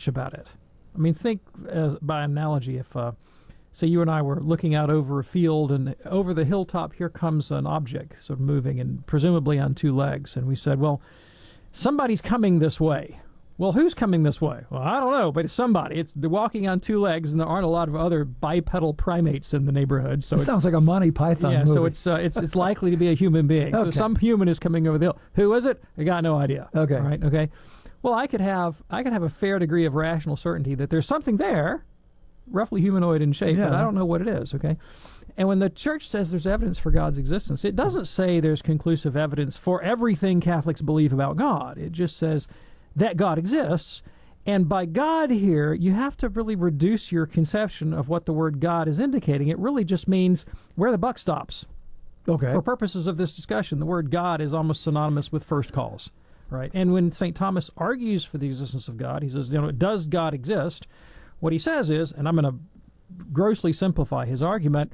much about it. I mean, think by analogy, if say you and I were looking out over a field, and over the hilltop here comes an object sort of moving, and presumably on two legs, and we said, well, somebody's coming this way. Well, who's coming this way? Well, I don't know, but it's somebody. They're walking on two legs, and there aren't a lot of other bipedal primates in the neighborhood. So it sounds like a Monty Python movie. So it's likely to be a human being. Okay. So some human is coming over the hill. Who is it? I got no idea. Okay. All right. Okay. Well, I could have a fair degree of rational certainty that there's something there, roughly humanoid in shape, but I don't know what it is. Okay. And when the church says there's evidence for God's existence, it doesn't say there's conclusive evidence for everything Catholics believe about God. It just says that God exists. And by God here, you have to really reduce your conception of what the word God is indicating. It really just means where the buck stops. Okay. For purposes of this discussion, the word God is almost synonymous with first calls, right? And when St. Thomas argues for the existence of God, he says, does God exist? What he says is, and I'm going to grossly simplify his argument,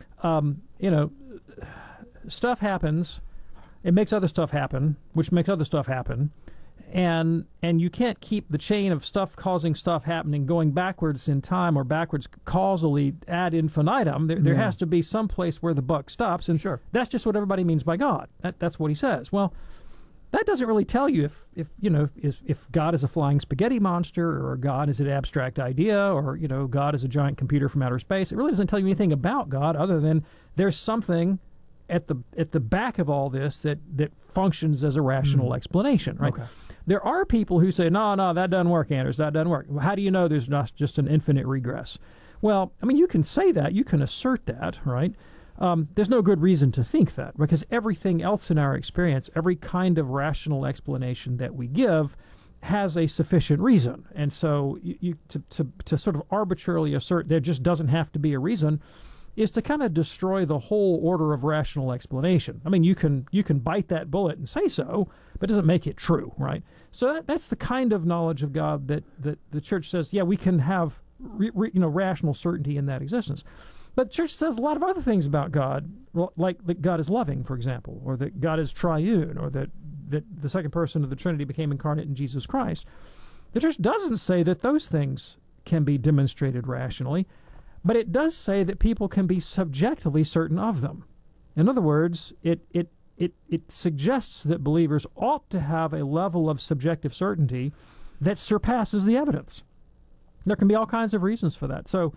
stuff happens, it makes other stuff happen, which makes other stuff happen, and you can't keep the chain of stuff causing stuff happening going backwards in time or backwards causally ad infinitum. There has to be some place where the buck stops, and that's just what everybody means by God. That's what he says. Well, that doesn't really tell you if God is a flying spaghetti monster, or God is an abstract idea, or God is a giant computer from outer space. It really doesn't tell you anything about God other than there's something at the back of all this that functions as a rational explanation, right? Okay. There are people who say, no, that doesn't work, Anders, that doesn't work. How do you know there's not just an infinite regress? Well, I mean, you can say that, you can assert that, right? There's no good reason to think that, because everything else in our experience, every kind of rational explanation that we give has a sufficient reason. And so to sort of arbitrarily assert there just doesn't have to be a reason is to kind of destroy the whole order of rational explanation. I mean, you can bite that bullet and say so, but it doesn't make it true, right? So that's the kind of knowledge of God that the church says, yeah, we can have rational certainty in that existence. But the church says a lot of other things about God, like that God is loving, for example, or that God is triune, or that the second person of the Trinity became incarnate in Jesus Christ. The church doesn't say that those things can be demonstrated rationally, but it does say that people can be subjectively certain of them. In other words, it suggests that believers ought to have a level of subjective certainty that surpasses the evidence. There can be all kinds of reasons for that. So,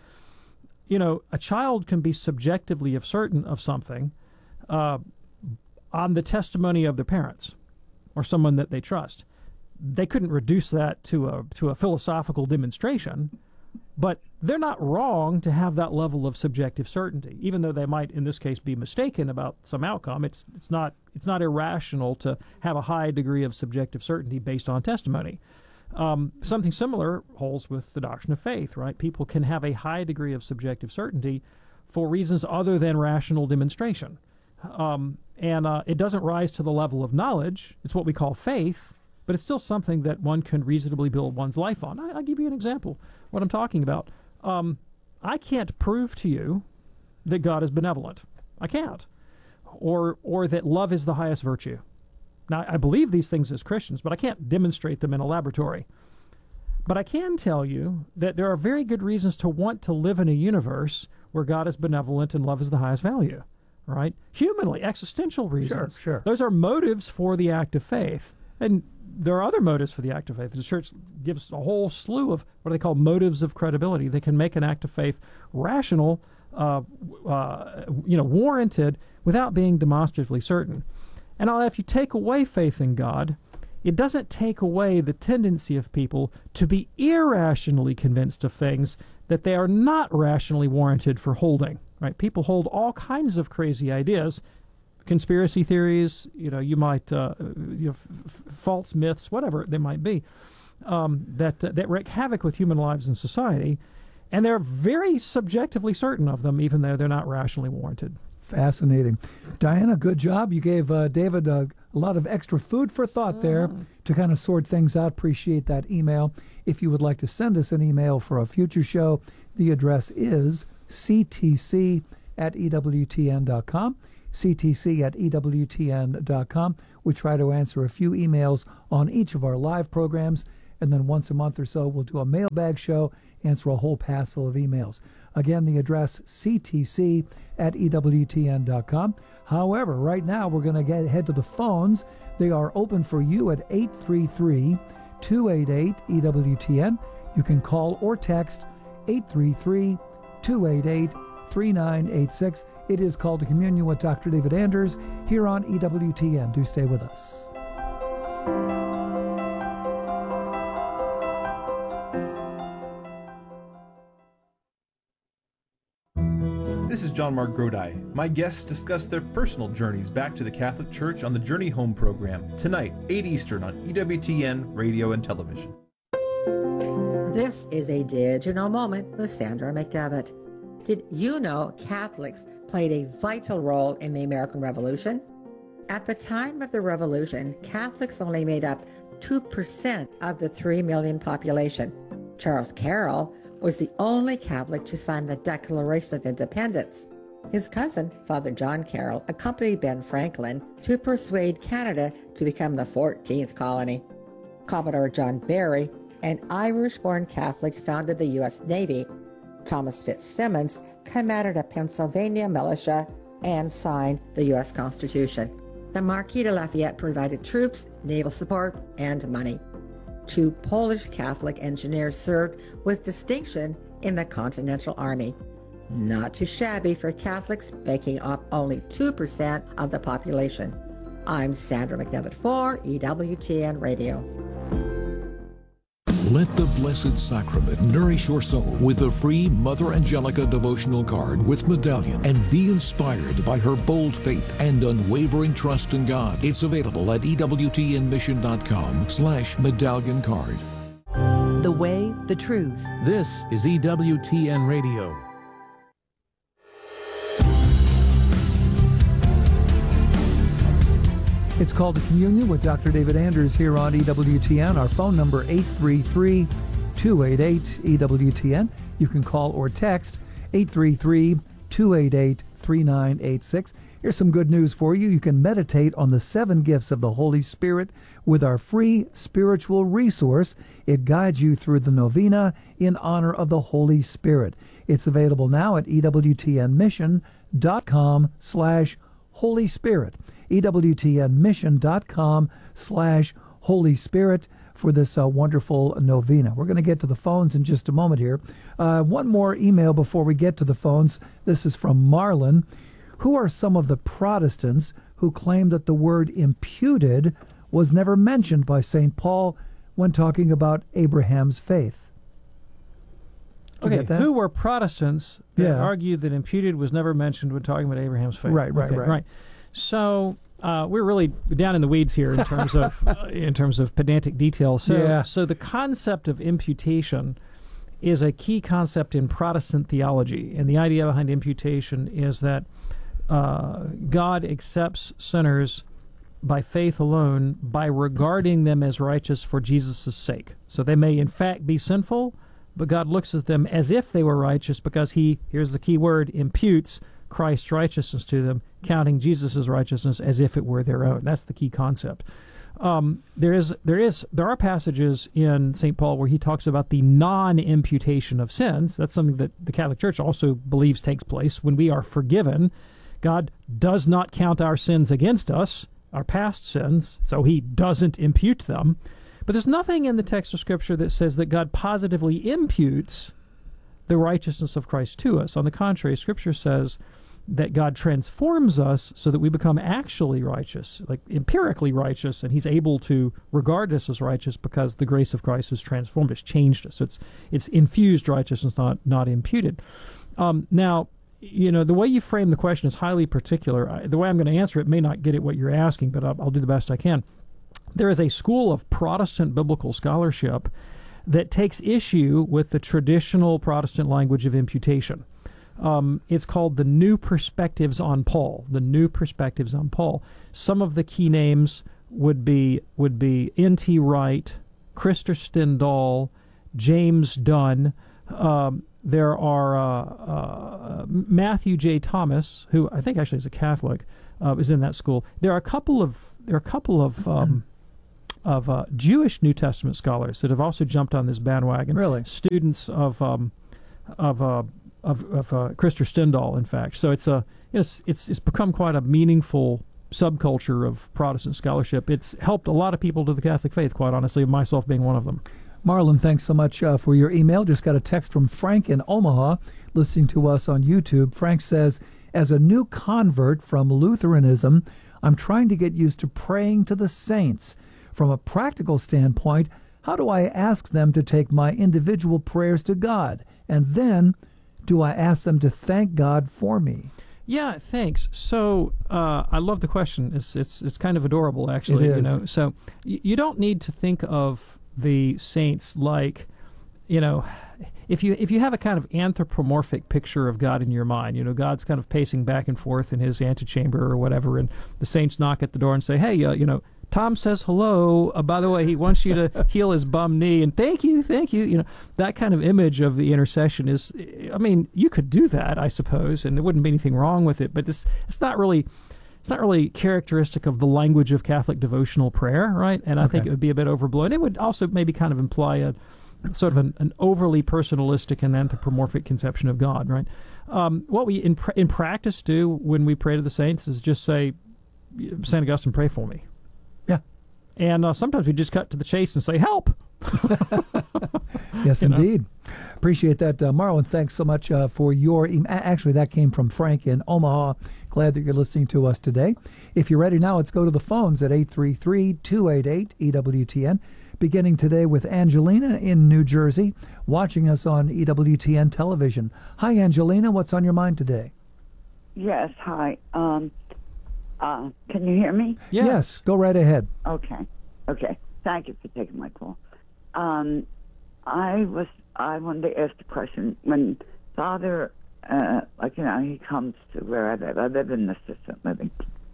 a child can be subjectively certain of something on the testimony of their parents or someone that they trust. They couldn't reduce that to a philosophical demonstration, but they're not wrong to have that level of subjective certainty, even though they might, in this case, be mistaken about some outcome. It's not irrational to have a high degree of subjective certainty based on testimony. Something similar holds with the doctrine of faith, right? People can have a high degree of subjective certainty for reasons other than rational demonstration. And it doesn't rise to the level of knowledge. It's what we call faith, but it's still something that one can reasonably build one's life on. I'll give you an example what I'm talking about. I can't prove to you that God is benevolent. I can't. Or that love is the highest virtue. Now, I believe these things as Christians, but I can't demonstrate them in a laboratory. But I can tell you that there are very good reasons to want to live in a universe where God is benevolent and love is the highest value, right? Humanly, existential reasons. Sure. Those are motives for the act of faith. And there are other motives for the act of faith. The church gives a whole slew of what they call motives of credibility. They can make an act of faith rational, warranted, without being demonstratively certain. And if you take away faith in God, it doesn't take away the tendency of people to be irrationally convinced of things that they are not rationally warranted for holding. Right? People hold all kinds of crazy ideas, conspiracy theories. You might false myths, whatever they might be, that wreak havoc with human lives and society, and they're very subjectively certain of them, even though they're not rationally warranted. Fascinating. Diana, good job. You gave David a lot of extra food for thought there to kind of sort things out. Appreciate that email. If you would like to send us an email for a future show, the address is ctc@ewtn.com, ctc@ewtn.com. We try to answer a few emails on each of our live programs. and then once a month or so we'll do a mailbag show, answer a whole passel of emails. Again, the address ctc@ewtn.com. However, right now we're going to head to the phones. They are open for you at 833-288-EWTN. You can call or text 833-288-3986. It is called to Communion with Dr. David Anders here on EWTN. Do stay with us. This is John Mark Grodi. My guests discuss their personal journeys back to the Catholic Church on the Journey Home program, tonight, 8 Eastern on EWTN Radio and Television. This is a digital moment with Sandra McDevitt. Did you know Catholics played a vital role in the American Revolution? At the time of the Revolution, Catholics only made up 2% of the 3 million population. Charles Carroll was the only Catholic to sign the Declaration of Independence. His cousin, Father John Carroll, accompanied Ben Franklin to persuade Canada to become the 14th colony. Commodore John Barry, an Irish-born Catholic, founded the U.S. Navy. Thomas Fitzsimmons commanded a Pennsylvania militia and signed the U.S. Constitution. The Marquis de Lafayette provided troops, naval support, and money. 2 Polish Catholic engineers served with distinction in the Continental Army. Not too shabby for Catholics, making up only 2% of the population. I'm Sandra McDevitt for EWTN Radio. Let the Blessed Sacrament nourish your soul with the free Mother Angelica devotional card with medallion, and be inspired by her bold faith and unwavering trust in God. It's available at EWTNmission.com/medallion card. The way, the truth. This is EWTN Radio. It's called to Communion with Dr. David Anders here on EWTN. Our phone number 833-288-EWTN. You can call or text 833-288-3986. Here's some good news for you. You can meditate on the 7 gifts of the Holy Spirit with our free spiritual resource. It guides you through the novena in honor of the Holy Spirit. It's available now at EWTNmission.com/Holy Spirit. EWTNmission.com/Holy Spirit for this wonderful novena. We're going to get to the phones in just a moment here. One more email before we get to the phones. This is from Marlon. Who are some of the Protestants who claim that the word imputed was never mentioned by St. Paul when talking about Abraham's faith? Okay, who were Protestants that argued that imputed was never mentioned when talking about Abraham's faith? Right. So we're really down in the weeds here in terms of pedantic detail. So the concept of imputation is a key concept in Protestant theology, and the idea behind imputation is that God accepts sinners by faith alone by regarding them as righteous for Jesus' sake. So they may in fact be sinful, but God looks at them as if they were righteous because He, here's the key word, imputes Christ's righteousness to them, counting Jesus' righteousness as if it were their own. That's the key concept. There are passages in St. Paul where he talks about the non-imputation of sins. That's something that the Catholic Church also believes takes place when we are forgiven. God does not count our sins against us, our past sins, so He doesn't impute them. But there's nothing in the text of Scripture that says that God positively imputes the righteousness of Christ to us. On the contrary, Scripture says that God transforms us so that we become actually righteous, like empirically righteous, and He's able to regard us as righteous because the grace of Christ has transformed us, changed us. So it's infused righteousness, not imputed. Now, the way you frame the question is highly particular. The way I'm going to answer it may not get at what you're asking, but I'll do the best I can. There is a school of Protestant biblical scholarship that takes issue with the traditional Protestant language of imputation. It's called the New Perspectives on Paul. The New Perspectives on Paul. Some of the key names would be N.T. Wright, Krister Stendahl, James Dunn. There are Matthew J. Thomas, who I think actually is a Catholic, is in that school. There are a couple of Jewish New Testament scholars that have also jumped on this bandwagon. Really? Students of Krister Stendahl, in fact. So it's become quite a meaningful subculture of Protestant scholarship. It's helped a lot of people to the Catholic faith, quite honestly, myself being one of them. Marlon, thanks so much for your email. Just got a text from Frank in Omaha, listening to us on YouTube. Frank says, as a new convert from Lutheranism, I'm trying to get used to praying to the saints. From a practical standpoint, how do I ask them to take my individual prayers to God? And then, do I ask them to thank God for me? Yeah, thanks. So I love the question. It's kind of adorable, actually. It is. You know, so you don't need to think of the saints like, you know, if you have a kind of anthropomorphic picture of God in your mind, you know, God's kind of pacing back and forth in his antechamber or whatever, and the saints knock at the door and say, hey, you know, Tom says hello. By the way, he wants you to heal his bum knee, and thank you. You know, that kind of image of the intercession is, I mean, you could do that, I suppose, and there wouldn't be anything wrong with it. But it's not really characteristic of the language of Catholic devotional prayer, right? And I think it would be a bit overblown. It would also maybe kind of imply a sort of an overly personalistic and anthropomorphic conception of God, right? What we in practice do when we pray to the saints is just say, St. Augustine, pray for me. Yeah. And sometimes we just cut to the chase and say, help. Yes, indeed. Appreciate that, Marlon. Thanks so much for your email. Actually, that came from Frank in Omaha. Glad that you're listening to us today. If you're ready now, let's go to the phones at 833-288-EWTN. Beginning today with Angelina in New Jersey, watching us on EWTN television. Hi, Angelina. What's on your mind today? Yes, hi. Can you hear me? Yes, go right ahead. Okay. Thank you for taking my call. I wanted to ask a question. When Father, he comes to where I live in assisted living.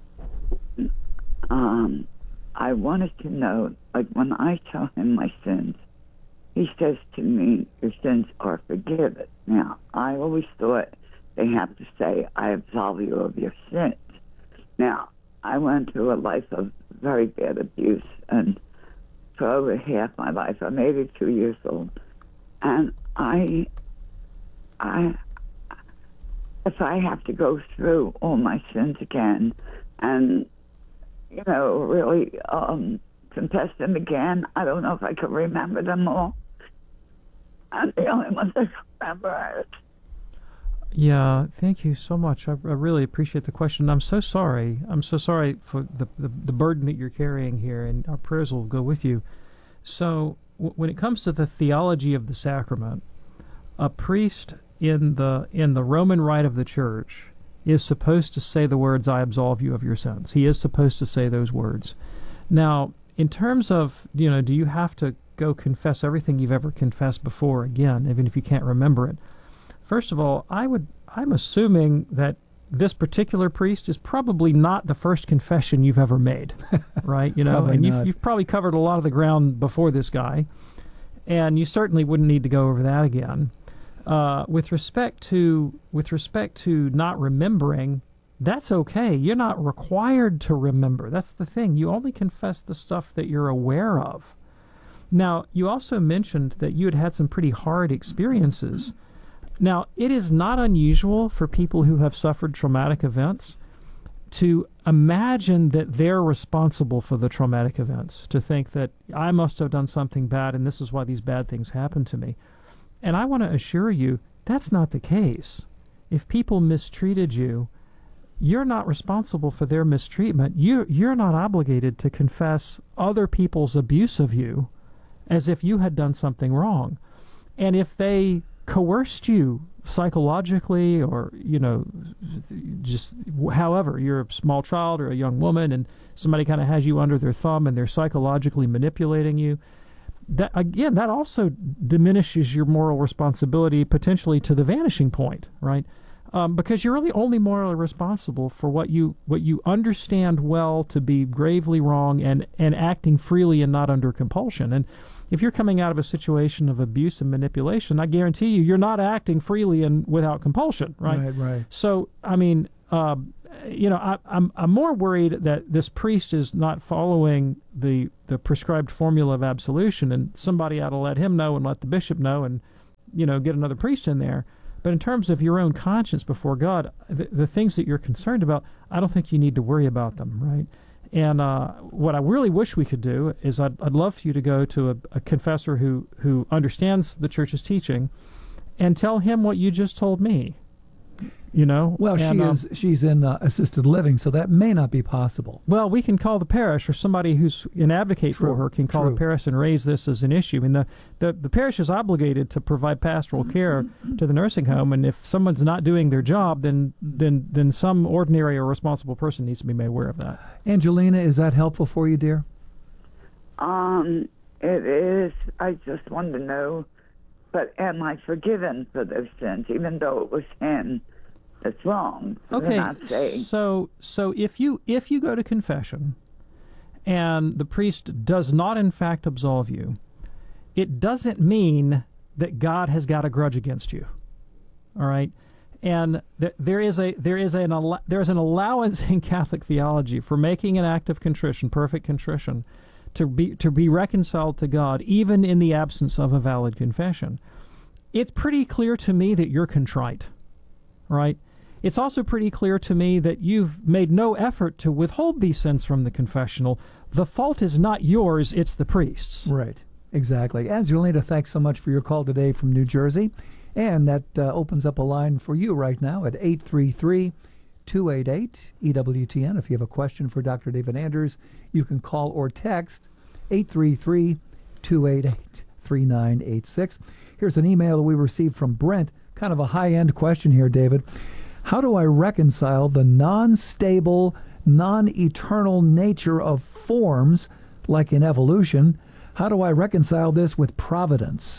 I wanted to know, like, when I tell him my sins, he says to me, your sins are forgiven. Now, I always thought they have to say, I absolve you of your sins. Now, I went through a life of very bad abuse, and for over half my life, I'm 82 years old, and if I have to go through all my sins again, and really confess them again, I don't know if I could remember them all. And the only ones I can remember are... Yeah, thank you so much. I really appreciate the question. I'm so sorry. I'm so sorry for the burden that you're carrying here, and our prayers will go with you. So when it comes to the theology of the sacrament, a priest in the Roman rite of the Church is supposed to say the words, I absolve you of your sins. He is supposed to say those words. Now, in terms of, do you have to go confess everything you've ever confessed before again, even if you can't remember it? First of all, I'm assuming that this particular priest is probably not the first confession you've ever made, right? And you've probably covered a lot of the ground before this guy, and you certainly wouldn't need to go over that again. With respect to not remembering, that's okay. You're not required to remember. That's the thing. You only confess the stuff that you're aware of. Now, you also mentioned that you had some pretty hard experiences. Now, it is not unusual for people who have suffered traumatic events to imagine that they're responsible for the traumatic events, to think that I must have done something bad and this is why these bad things happened to me. And I want to assure you, that's not the case. If people mistreated you, you're not responsible for their mistreatment. You're not obligated to confess other people's abuse of you as if you had done something wrong. And if they coerced you psychologically or, just however, you're a small child or a young woman and somebody kind of has you under their thumb and they're psychologically manipulating you, that also diminishes your moral responsibility potentially to the vanishing point, right? Because you're really only morally responsible for what you understand well to be gravely wrong and acting freely and not under compulsion. And if you're coming out of a situation of abuse and manipulation, I guarantee you're not acting freely and without compulsion, right? Right. So, I mean, I'm more worried that this priest is not following the prescribed formula of absolution, and somebody ought to let him know and let the bishop know, and get another priest in there. But in terms of your own conscience before God, the things that you're concerned about, I don't think you need to worry about them, right? And what I really wish we could do is I'd love for you to go to a confessor who understands the church's teaching and tell him what you just told me. Well, she's in assisted living, so that may not be possible. Well, we can call the parish, or somebody who's an advocate for her can call the parish and raise this as an issue. I mean, the parish is obligated to provide pastoral care to the nursing home, and if someone's not doing their job, then some ordinary or responsible person needs to be made aware of that. Angelina, is that helpful for you, dear? It is. I just wanted to know, but am I forgiven for those sins, even though it was him that's wrong? Okay, so if you go to confession and the priest does not in fact absolve you, it doesn't mean that God has got a grudge against you. All right, and there is an allowance in Catholic theology for making an act of contrition, perfect contrition, to be reconciled to God, even in the absence of a valid confession. It's pretty clear to me that you're contrite, right? It's also pretty clear to me that you've made no effort to withhold these sins from the confessional. The fault is not yours, it's the priest's. Right, exactly. Angelina, thanks so much for your call today from New Jersey. And that opens up a line for you right now at 833-288-EWTN. If you have a question for Dr. David Anders, you can call or text 833-288-3986. Here's an email that we received from Brent, kind of a high-end question here, David. How do I reconcile the non-stable, non-eternal nature of forms, like in evolution? How do I reconcile this with providence?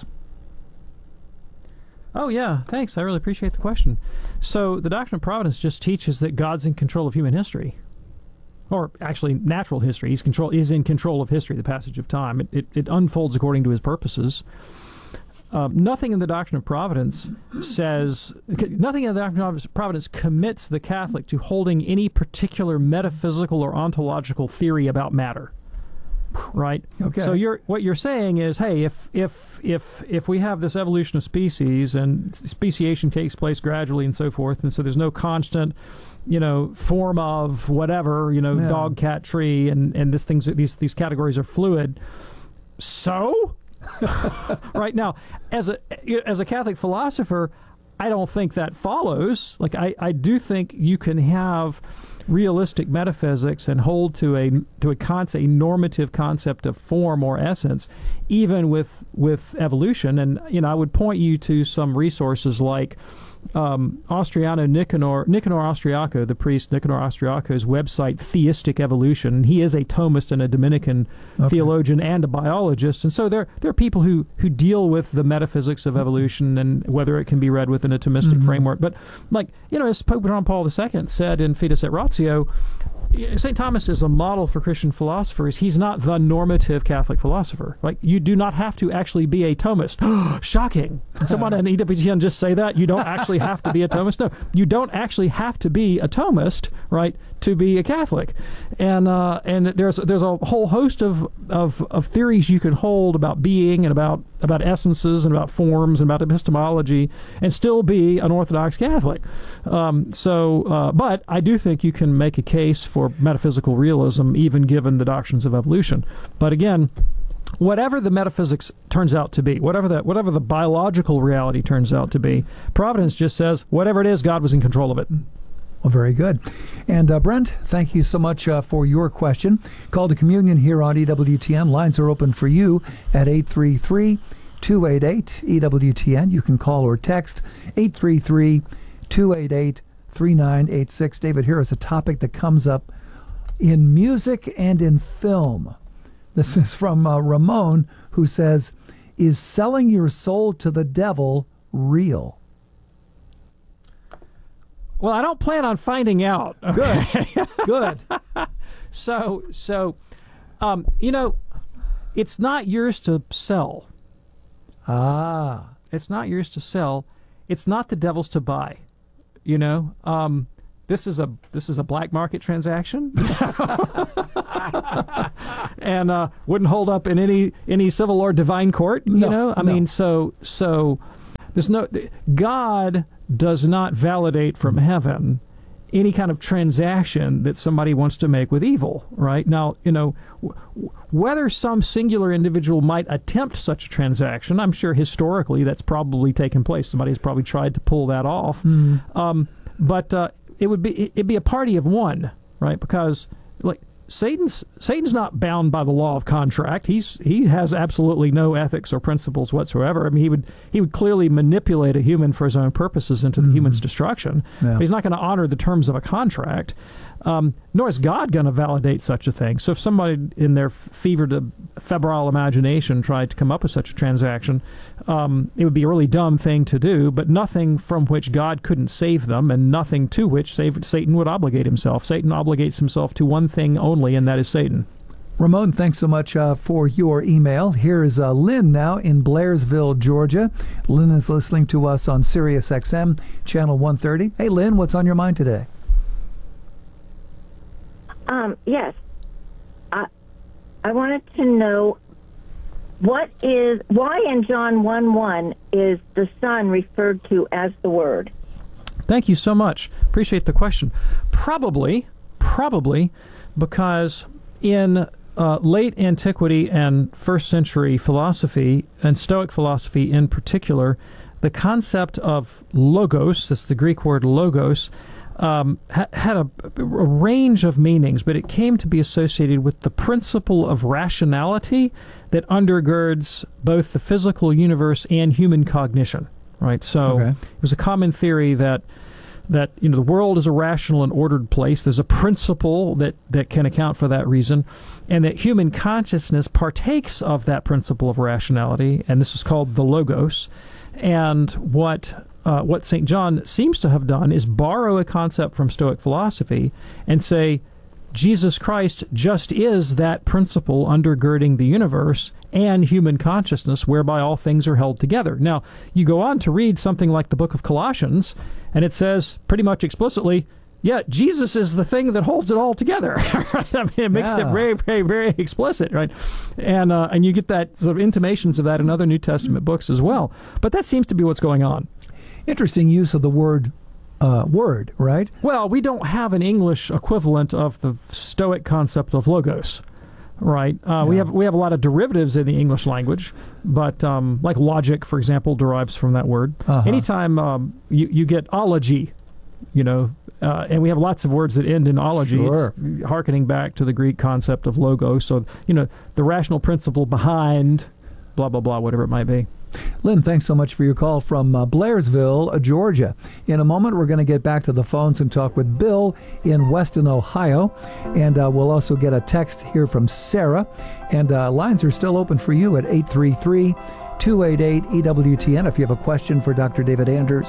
Oh, yeah, thanks. I really appreciate the question. So the doctrine of providence just teaches that God's in control of human history, or actually natural history. He's in control of history, the passage of time. It unfolds according to his purposes. Nothing in the doctrine of providence commits the Catholic to holding any particular metaphysical or ontological theory about matter. Right. Okay. So what you're saying is, hey, if we have this evolution of species and speciation takes place gradually and so forth, and so there's no constant, form of whatever, dog, cat, tree, and these categories are fluid. So. Right now, as a Catholic philosopher, I don't think that follows. Like I do think you can have realistic metaphysics and hold to a normative concept of form or essence, even with evolution. And I would point you to some resources like Nicanor Austriaco, the priest Nicanor Austriaco's website, Theistic Evolution. He is a Thomist and a Dominican theologian and a biologist, and so there are people who deal with the metaphysics of evolution and whether it can be read within a Thomistic framework. But as Pope John Paul II said in Fides et Ratio, St. Thomas is a model for Christian philosophers. He's not the normative Catholic philosopher. Like, you do not have to actually be a Thomist. Shocking. Did someone at EWTN just say that? You don't actually have to be a Thomist? No, you don't actually have to be a Thomist, right, to be a Catholic. And there's a whole host of theories you can hold about being and about essences and about forms and about epistemology and still be an Orthodox Catholic. But I do think you can make a case for metaphysical realism, even given the doctrines of evolution. But again, whatever the metaphysics turns out to be, whatever the biological reality turns out to be, Providence just says, whatever it is, God was in control of it. Well, very good. And Brent, thank you so much for your question. Call to communion here on EWTN. Lines are open for you at 833-288-EWTN. You can call or text 833-288-3986. David, here is a topic that comes up in music and in film. This is from Ramon, who says, is selling your soul to the devil real? Well, I don't plan on finding out. Okay? Good. So, it's not yours to sell. It's not yours to sell. It's not the devil's to buy. this is a black market transaction, and wouldn't hold up in any civil or divine court. I mean, so there's no, God does not validate from heaven any kind of transaction that somebody wants to make with evil, right? Now, whether some singular individual might attempt such a transaction, I'm sure historically that's probably taken place. Somebody's probably tried to pull that off. But it'd be a party of one, right? Because like Satan's not bound by the law of contract. He has absolutely no ethics or principles whatsoever. I mean, he would clearly manipulate a human for his own purposes into the human's destruction. Yeah. But he's not going to honor the terms of a contract. Nor is God going to validate such a thing. So if somebody in their febrile imagination tried to come up with such a transaction, it would be a really dumb thing to do, but nothing from which God couldn't save them, and nothing to which Satan would obligate himself. Satan obligates himself to one thing only, and that is Satan. Ramon, thanks so much for your email. Here is Lynn now in Blairsville, Georgia. Lynn is listening to us on Sirius XM, channel 130. Hey, Lynn, what's on your mind today? Yes. I wanted to know why in John 1:1 is the Son referred to as the Word? Thank you so much. Appreciate the question. Probably because in late antiquity and first century philosophy, and Stoic philosophy in particular, the concept of logos, that's the Greek word logos, had a range of meanings, but it came to be associated with the principle of rationality that undergirds both the physical universe and human cognition, right? So It was a common theory that the world is a rational and ordered place. There's a principle that can account for that reason, and that human consciousness partakes of that principle of rationality, and this is called the logos. And what St. John seems to have done is borrow a concept from Stoic philosophy and say, Jesus Christ just is that principle undergirding the universe and human consciousness, whereby all things are held together. Now, you go on to read something like the book of Colossians, and it says pretty much explicitly, yeah, Jesus is the thing that holds it all together. Right? I mean, it makes it very, very, very explicit, right? And you get that sort of intimations of that in other New Testament books as well. But that seems to be what's going on. Interesting use of the word, right? Well, we don't have an English equivalent of the Stoic concept of logos, right? We have a lot of derivatives in the English language, but like logic, for example, derives from that word. Anytime you get ology, and we have lots of words that end in ology, sure. It's hearkening back to the Greek concept of logos. So, the rational principle behind blah, blah, blah, whatever it might be. Lynn, thanks so much for your call from Blairsville, Georgia. In a moment, we're going to get back to the phones and talk with Bill in Weston, Ohio. And we'll also get a text here from Sarah. And lines are still open for you at 833-288-EWTN. If you have a question for Dr. David Anders,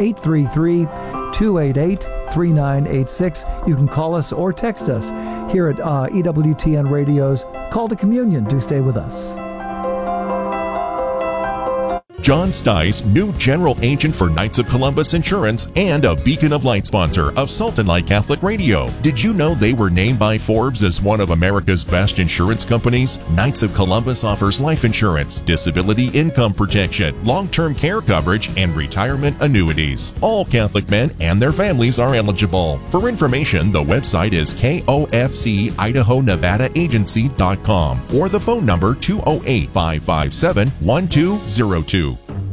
833-288-3986. You can call us or text us here at EWTN Radio's Call to Communion. Do stay with us. John Stice, new general agent for Knights of Columbus Insurance and a Beacon of Light sponsor of Salt and Light Catholic Radio. Did you know they were named by Forbes as one of America's best insurance companies? Knights of Columbus offers life insurance, disability income protection, long-term care coverage, and retirement annuities. All Catholic men and their families are eligible. For information, the website is KOFC-Idaho-Nevada-Agency.com or the phone number 208-557-1202.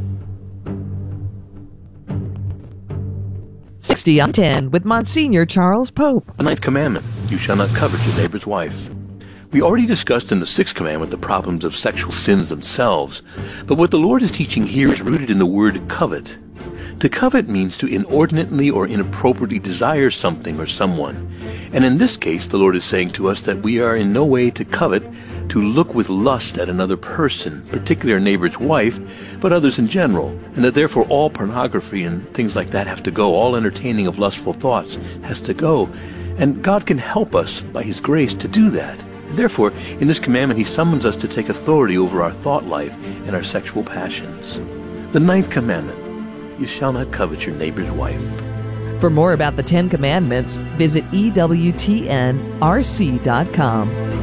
60 on 10 with Monsignor Charles Pope. The ninth commandment, you shall not covet your neighbor's wife. We already discussed in the sixth commandment the problems of sexual sins themselves, but what the Lord is teaching here is rooted in the word covet. To covet means to inordinately or inappropriately desire something or someone. And in this case, the Lord is saying to us that we are in no way to covet, to look with lust at another person, particularly our neighbor's wife, but others in general, and that therefore all pornography and things like that have to go, all entertaining of lustful thoughts has to go. And God can help us by His grace to do that. And therefore, in this commandment, He summons us to take authority over our thought life and our sexual passions. The ninth commandment, you shall not covet your neighbor's wife. For more about the Ten Commandments, visit EWTNRC.com.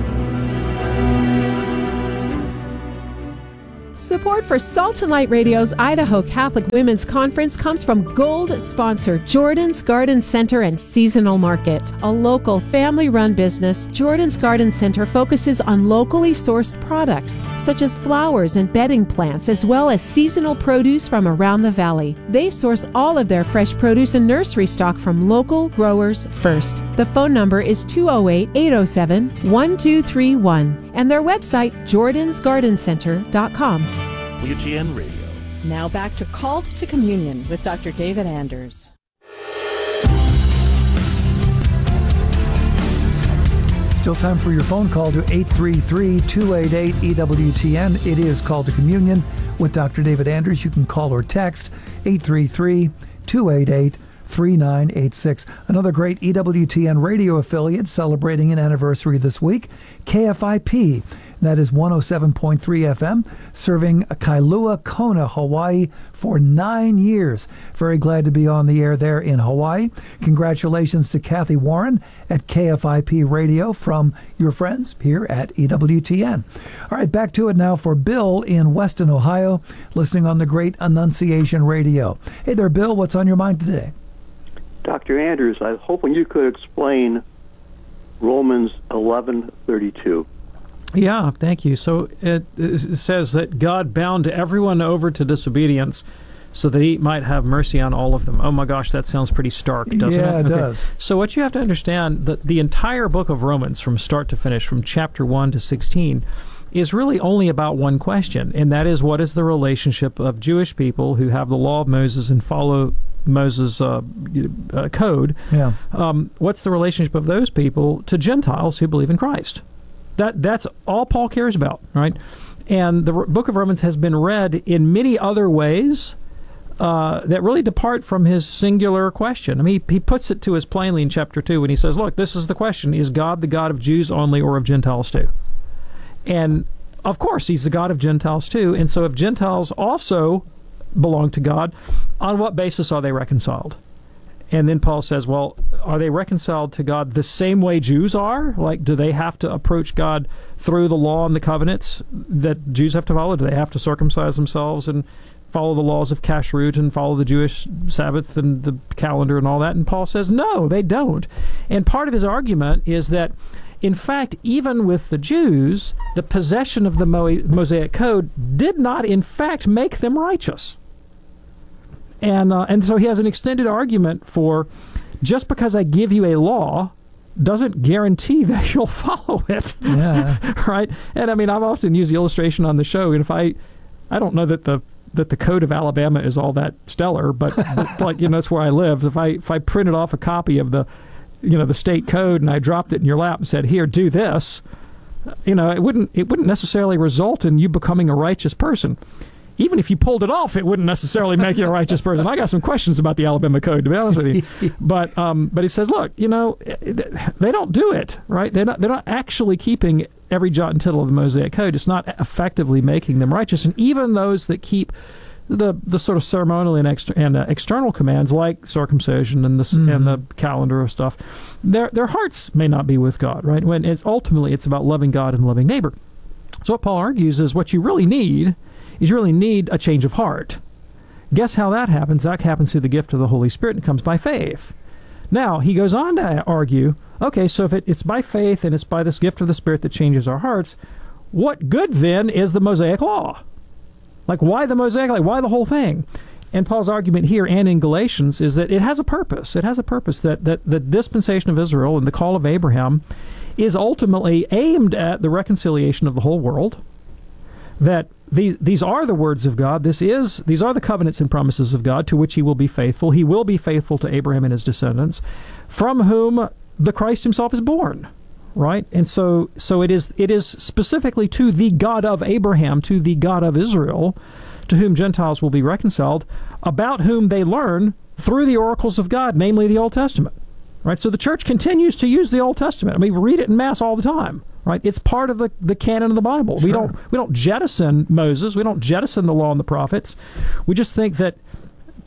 Support for Salt and Light Radio's Idaho Catholic Women's Conference comes from Gold sponsor Jordan's Garden Center and Seasonal Market. A local family-run business, Jordan's Garden Center focuses on locally sourced products such as flowers and bedding plants, as well as seasonal produce from around the valley. They source all of their fresh produce and nursery stock from local growers first. The phone number is 208-807-1231 and their website, jordansgardencenter.com. WTN Radio. Now back to Call to Communion with Dr. David Anders. Still time for your phone call to 833-288-EWTN. It is Call to Communion with Dr. David Anders. You can call or text 833-288-3986. Another great EWTN radio affiliate celebrating an anniversary this week, KFIP. That is 107.3 FM, serving Kailua Kona, Hawaii, for 9 years. Very glad to be on the air there in Hawaii. Congratulations to Kathy Warren at KFIP Radio from your friends here at EWTN. All right, back to it now for Bill in Weston, Ohio, listening on the great Annunciation Radio. Hey there, Bill. What's on your mind today? Dr. Anders, I was hoping you could explain Romans 11:32. Yeah, thank you. So it says that God bound everyone over to disobedience so that he might have mercy on all of them. Oh my gosh, that sounds pretty stark, doesn't it? Yeah, it does. So what you have to understand, that the entire book of Romans from start to finish, from chapter 1 to 16, is really only about one question, and that is, what is the relationship of Jewish people who have the law of Moses and follow Moses' code? Yeah. What's the relationship of those people to Gentiles who believe in Christ? That's all Paul cares about, right? And the book of Romans has been read in many other ways that really depart from his singular question. I mean, he puts it to us plainly in chapter 2 when he says, look, this is the question. Is God the God of Jews only or of Gentiles too? And, of course, he's the God of Gentiles too. And so if Gentiles also belong to God, on what basis are they reconciled? And then Paul says, well, are they reconciled to God the same way Jews are? Like, do they have to approach God through the law and the covenants that Jews have to follow? Do they have to circumcise themselves and follow the laws of Kashrut and follow the Jewish Sabbath and the calendar and all that? And Paul says, no, they don't. And part of his argument is that, in fact, even with the Jews, the possession of the Mosaic Code did not, in fact, make them righteous. And so he has an extended argument for, just because I give you a law doesn't guarantee that you'll follow it. Yeah. Right? And I mean, I've often used the illustration on the show, and if I don't know that the code of Alabama is all that stellar, but like, that's where I live. If I printed off a copy of the state code and I dropped it in your lap and said, here, do this, it wouldn't necessarily result in you becoming a righteous person. Even if you pulled it off, it wouldn't necessarily make you a righteous person. I got some questions about the Alabama Code, to be honest with you. But he says, look, they don't do it, right? They're not actually keeping every jot and tittle of the Mosaic Code. It's not effectively making them righteous. And even those that keep the sort of ceremonial and external commands, like circumcision and the calendar of stuff, their hearts may not be with God, right? When it's about loving God and loving neighbor. So what Paul argues is, what you really need is you really need a change of heart. Guess how that happens? That happens through the gift of the Holy Spirit, and comes by faith. Now, he goes on to argue, okay, so if it's by faith and it's by this gift of the Spirit that changes our hearts, what good then is the Mosaic Law? Like, why the Mosaic Law? Why the whole thing? And Paul's argument here and in Galatians is that it has a purpose. It has a purpose, that the dispensation of Israel and the call of Abraham is ultimately aimed at the reconciliation of the whole world, that these are the words of God. These are the covenants and promises of God, to which he will be faithful. He will be faithful to Abraham and his descendants, from whom the Christ himself is born, right? And so it is specifically to the God of Abraham, to the God of Israel, to whom Gentiles will be reconciled, about whom they learn through the oracles of God, namely the Old Testament, right? So the church continues to use the Old Testament. I mean, we read it in Mass all the time. Right, it's part of the canon of the Bible. Sure. We don't jettison Moses. We don't jettison the law and the prophets. We just think that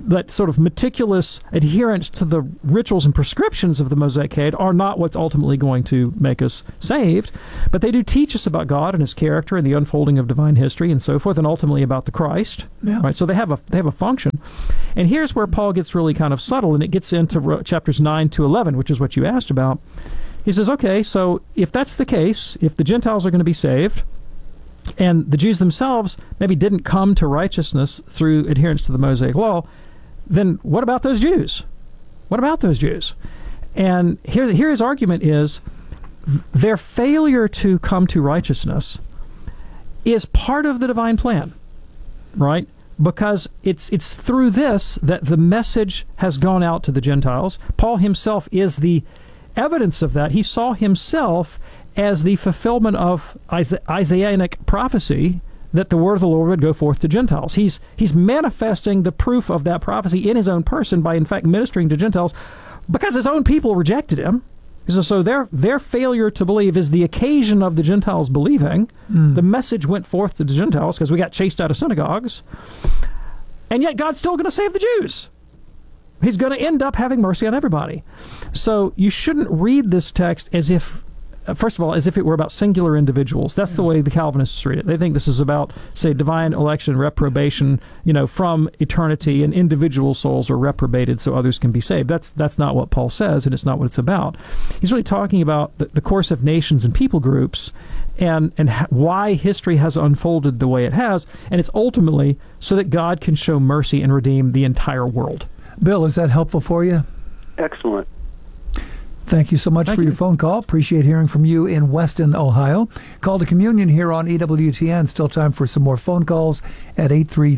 that sort of meticulous adherence to the rituals and prescriptions of the Mosaic Code are not what's ultimately going to make us saved, but they do teach us about God and His character and the unfolding of divine history and so forth, and ultimately about the Christ. Yeah. Right? So they have a function. And here's where Paul gets really kind of subtle, and it gets into chapters 9 to 11, which is what you asked about. He says, okay, so if that's the case, if the Gentiles are going to be saved, and the Jews themselves maybe didn't come to righteousness through adherence to the Mosaic Law, then what about those Jews? What about those Jews? And here his argument is their failure to come to righteousness is part of the divine plan, right? Because it's through this that the message has gone out to the Gentiles. Paul himself is the evidence of that. He saw himself as the fulfillment of Isaianic prophecy that the word of the Lord would go forth to Gentiles. He's manifesting the proof of that prophecy in his own person by, in fact, ministering to Gentiles because his own people rejected him. So their failure to believe is the occasion of the Gentiles believing. The message went forth to the Gentiles because we got chased out of synagogues. And yet God's still going to save the Jews. He's going to end up having mercy on everybody. So you shouldn't read this text as if, first of all, as if it were about singular individuals. That's the way the Calvinists read it. They think this is about, say, divine election, reprobation, from eternity, and individual souls are reprobated so others can be saved. That's not what Paul says, and it's not what it's about. He's really talking about the course of nations and people groups and why history has unfolded the way it has, and it's ultimately so that God can show mercy and redeem the entire world. Bill, is that helpful for you? Excellent. Thank you so much for your phone call. Appreciate hearing from you in Weston, Ohio. Call to communion here on EWTN. Still time for some more phone calls at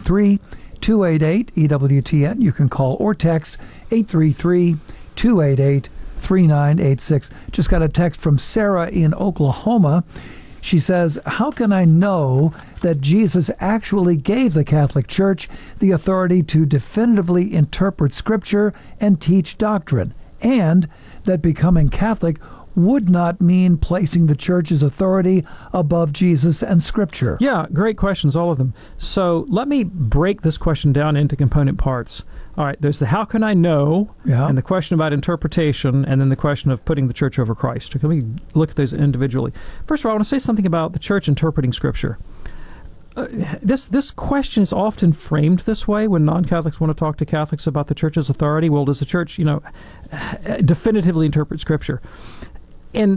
833-288-EWTN. You can call or text 833-288-3986. Just got a text from Sarah in Oklahoma. She says, how can I know that Jesus actually gave the Catholic Church the authority to definitively interpret Scripture and teach doctrine, and that becoming Catholic would not mean placing the Church's authority above Jesus and Scripture? Yeah, great questions, all of them. So let me break this question down into component parts. All right, there's the how can I know, and the question about interpretation, and then the question of putting the Church over Christ. Let me look at those individually. First of all, I want to say something about the Church interpreting Scripture. This question is often framed this way when non-Catholics want to talk to Catholics about the Church's authority. Well, does the Church, definitively interpret Scripture? And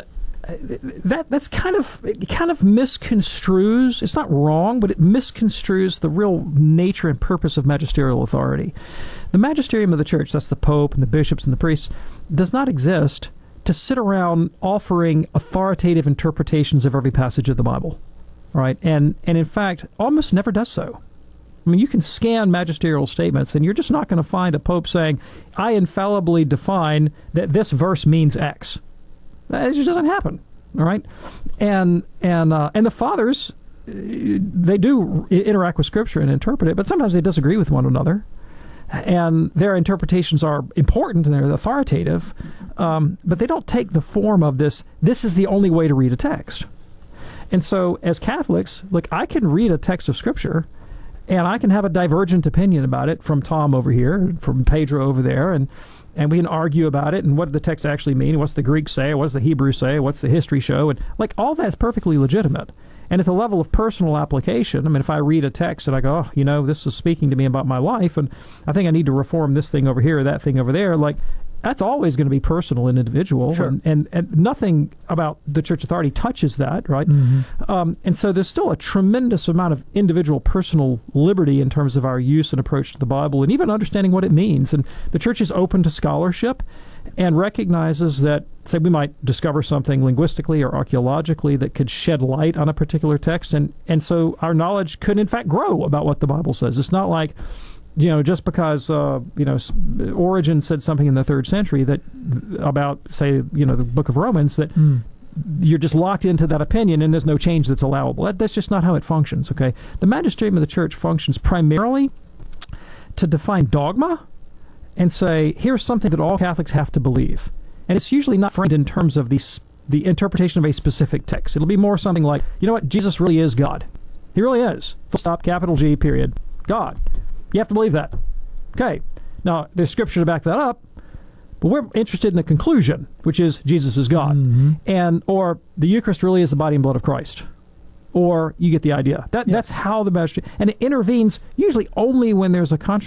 that's kind of misconstrues. It's not wrong, but it misconstrues the real nature and purpose of magisterial authority. The magisterium of the Church, that's the Pope and the bishops and the priests, does not exist to sit around offering authoritative interpretations of every passage of the Bible, right? And in fact, almost never does so. I mean, you can scan magisterial statements, and you're just not going to find a pope saying, I infallibly define that this verse means X. It just doesn't happen, all right? And the fathers, they do interact with Scripture and interpret it, but sometimes they disagree with one another. And their interpretations are important and they're authoritative, but they don't take the form of this is the only way to read a text. And so as Catholics, look, I can read a text of Scripture, and I can have a divergent opinion about it from Tom over here, from Pedro over there, and we can argue about it, and what did the text actually mean? What's the Greek say? What's the Hebrew say? What's the history show? And all that's perfectly legitimate. And at the level of personal application, I mean, if I read a text and I go, this is speaking to me about my life, and I think I need to reform this thing over here or that thing over there, that's always going to be personal and individual. Sure. And nothing about the church authority touches that, right? Mm-hmm. And so there's still a tremendous amount of individual personal liberty in terms of our use and approach to the Bible, and even understanding what it means. And the church is open to scholarship and recognizes that, say, we might discover something linguistically or archaeologically that could shed light on a particular text, and so our knowledge could, in fact, grow about what the Bible says. It's not like, just because, Origen said something in the 3rd century that about, say, the book of Romans, that you're just locked into that opinion and there's no change that's allowable. That's just not how it functions, okay? The magisterium of the church functions primarily to define dogma and say, here's something that all Catholics have to believe. And it's usually not framed in terms of the interpretation of a specific text. It'll be more something like, Jesus really is God. He really is. Full stop, capital G, period. God. You have to believe that. Okay. Now, there's scripture to back that up, but we're interested in the conclusion, which is Jesus is God. And or the Eucharist really is the body and blood of Christ. Or you get the idea. That's how the magistrate, and it intervenes usually only when there's a